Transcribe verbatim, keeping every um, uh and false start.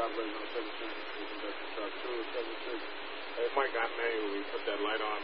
operating on seventeen. We conducted shot two, seven six. Hey, Mike, I manually put that light on.